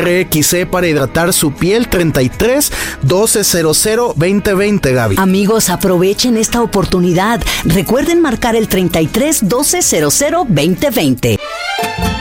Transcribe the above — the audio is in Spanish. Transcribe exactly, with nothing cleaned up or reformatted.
R X E para hidratar su piel, treinta y tres doce cero cero veinte veinte, Gaby. Amigos, aprovechen esta oportunidad. Recuerden marcar el treinta y tres doce cero cero veinte veinte.